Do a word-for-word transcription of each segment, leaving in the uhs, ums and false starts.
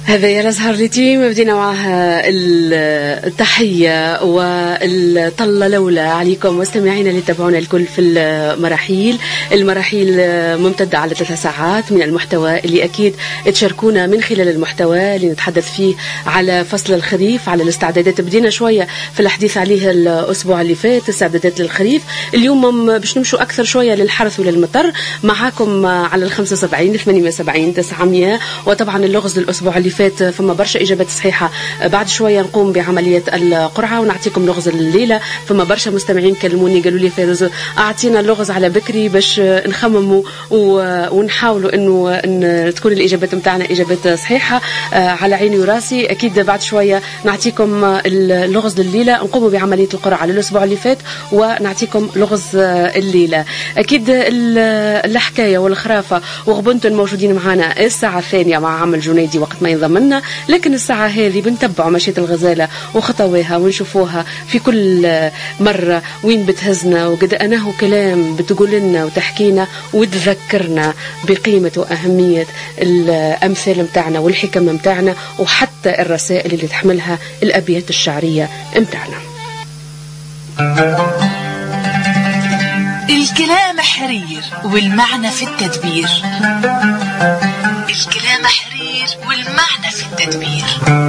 هذا يا الأزهر ريتيم بدينا معها التحية والطلة لولا عليكم مستمعينا اللي تابعونا الكل في المراحيل. المراحيل ممتدة على ثلاث ساعات من المحتوى اللي أكيد تشاركونا من خلال المحتوى اللي نتحدث فيه على فصل الخريف، على الاستعدادات. بدينا شوية في الحديث عليه الأسبوع اللي فات، استعدادات للخريف. اليوم باش نمشوا أكثر شوية للحرث وللمطر معاكم على الخمسة وسبعين ثمانية وسبعين تسعمية. وطبعا اللغز للأسبوع اللي فات فما برشا إجابات صحيحة. بعد شوية نقوم بعملية القرعة ونعطيكم لغز الليلة. فما برشا مستمعين كلموني قالوا لي فيروز أعطينا اللغز على بكري باش نخمموا ونحاولوا إنه إن تكون الإجابات متاعنا إجابات صحيحة. على عيني وراسي. أكيد بعد شوية نعطيكم اللغز لليلة، نقوم بعملية القرعة للأسبوع اللي فات ونعطيكم لغز الليلة. أكيد الحكاية والخرافة وغبنتم موجودين معنا الساعة الثانية مع عمل جنيدي وقت ما ينضم لنا، لكن الساعة هذه بنتبعوا مشية الغزالة وخطوها ونشوفوها في كل مرة وين بتهزنا وقد أنه كلام بتقول لنا وتحكينا وتذكرنا بقيمة وأهمية الأمثال متاعنا والحكم متاعنا وحتى الرسائل اللي تحملها الأبيات الشعرية متاعنا. الكلام حرير والمعنى في التدبير. الكلام حرير والمعنى في التدبير.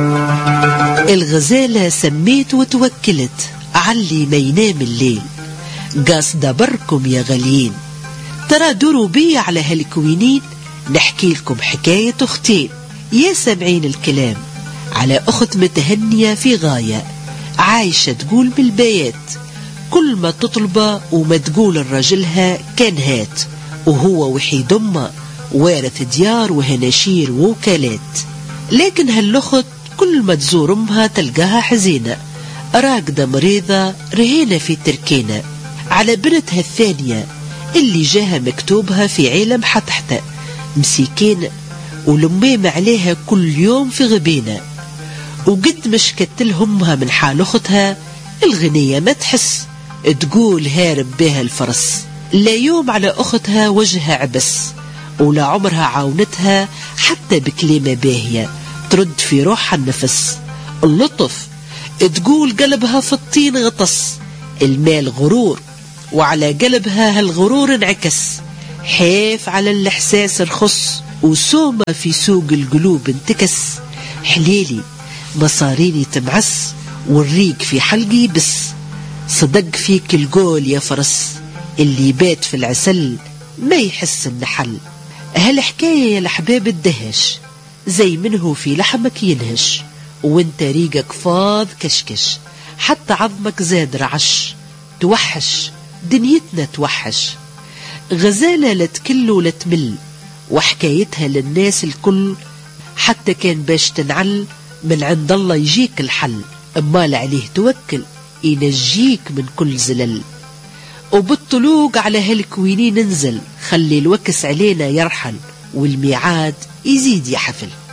الغزالة سميت وتوكلت علي ما ينام الليل، قاصدة بركم يا غاليين، ترى دوروا بي على هالكوينين، نحكي لكم حكاية أختين. يا سامعين الكلام على أخت متهنية في غاية، عايشة تقول بالبيات كل ما تطلبه وما تقول الرجلها كان هات، وهو وحيد أمه وارث ديار وهناشير ووكالات. لكن هالأخت كل ما تزور أمها تلقاها حزينة، راقدة مريضة رهينة في تركينة على بنتها الثانية اللي جاها مكتوبها في عيلة محتحتة مسيكينة، ولميم عليها كل يوم في غبينة. وقد مش كتلهمها من حال أختها الغنية ما تحس، تقول هارب بها الفرس، لا يوم على أختها وجهها عبس، ولا عمرها عاونتها حتى بكلمة باهية ترد في روحها النفس. اللطف تقول قلبها في الطين غطس، المال غرور وعلى قلبها هالغرور انعكس، حيف على الإحساس رخص وسومة في سوق القلوب انتكس. حليلي مصاريني تمعس والريق في حلقي بس، صدق فيك القول يا فرس، اللي بات في العسل ما يحس النحل. هالحكاية يا الحباب الدهش زي منه في لحمك ينهش، وانت ريقك فاض كشكش، حتى عظمك زاد رعش، توحش دنيتنا توحش. غزالة لا تكل ولا تمل، وحكايتها للناس الكل، حتى كان باش تنعل من عند الله يجيك الحل، امال عليه توكل ينجيك من كل زلل. وبالطلوق على هالكوينين ننزل، خلي الوكس علينا يرحل، والميعاد يزيد يحفل.